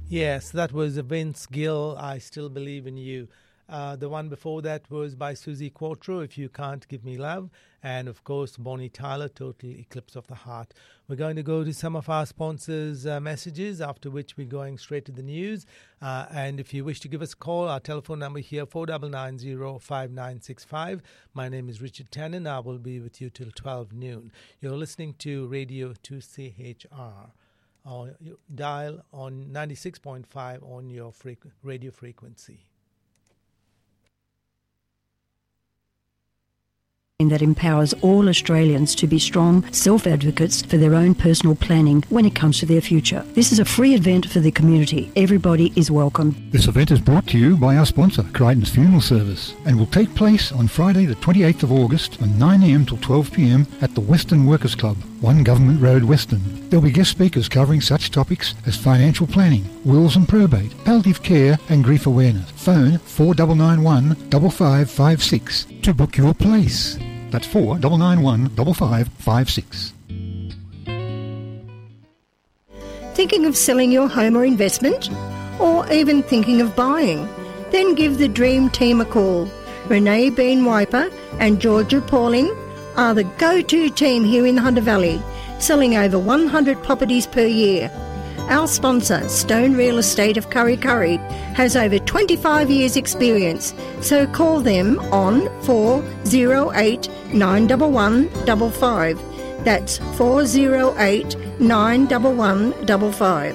Yes, that was Vince Gill, I Still Believe in You. The one before that was by Susie Quattro, If You Can't Give Me Love. And, of course, Bonnie Tyler, Total Eclipse of the Heart. We're going to go to some of our sponsors' messages, after which we're going straight to the news. And if you wish to give us a call, our telephone number here, 4990-5965. My name is Richard Tannen. I will be with you till 12 noon. You're listening to Radio 2CHR. You dial on 96.5 on your radio frequency. That empowers all Australians to be strong self-advocates for their own personal planning when it comes to their future. This is a free event for the community. Everybody is welcome. This event is brought to you by our sponsor, Crichton's Funeral Service, and will take place on Friday the 28th of August from 9am till 12pm at the Western Workers Club, 1 Government Road, Western. There'll be guest speakers covering such topics as financial planning, wills and probate, palliative care and grief awareness. Phone 4991 5556 to book your place. That's 4991 5556. Thinking of selling your home or investment? Or even thinking of buying? Then give the Dream Team a call. Renee Bean Wiper and Georgia Pauling are the go-to team here in the Hunter Valley, selling over 100 properties per year. Our sponsor, Stone Real Estate of Kurri Kurri, has over 25 years' experience, so call them on 408 911 55. That's 408 911 55.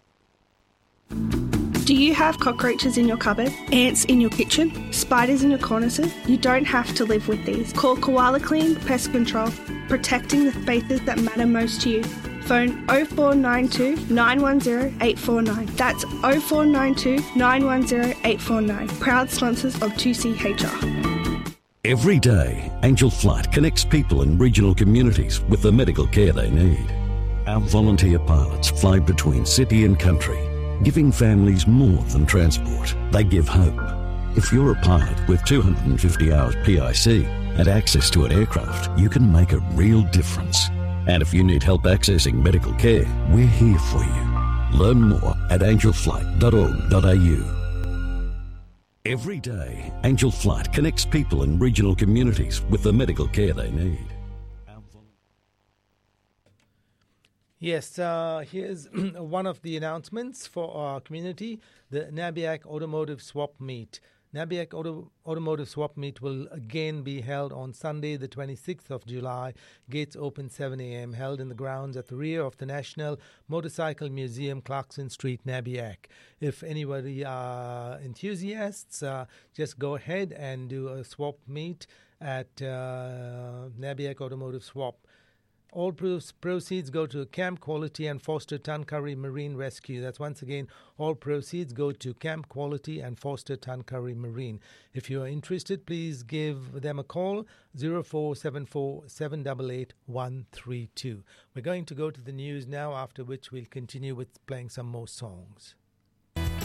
Do you have cockroaches in your cupboard, ants in your kitchen, spiders in your cornices? You don't have to live with these. Call Koala Clean Pest Control, protecting the spaces that matter most to you. Phone 0492 910 849. That's 0492 910 849. Proud sponsors of 2CHR. Every day, Angel Flight connects people in regional communities with the medical care they need. Our volunteer pilots fly between city and country, giving families more than transport. They give hope. If you're a pilot with 250 hours PIC and access to an aircraft, you can make a real difference. And if you need help accessing medical care, we're here for you. Learn more at angelflight.org.au. Every day, Angel Flight connects people in regional communities with the medical care they need. Yes, here's one of the announcements for our community, the Nabiac Automotive Swap Meet. Nabiac Automotive Swap Meet will again be held on Sunday, the 26th of July. Gates open 7 a.m., held in the grounds at the rear of the National Motorcycle Museum, Clarkson Street, Nabiac. If anybody are enthusiasts, just go ahead and do a swap meet at Nabiac Automotive Swap. All proceeds go to Camp Quality and Foster Tuncurry Marine Rescue. That's once again, all proceeds go to Camp Quality and Foster Tuncurry Marine. If you are interested, please give them a call, 0474 788 132. We're going to go to the news now, after which we'll continue with playing some more songs.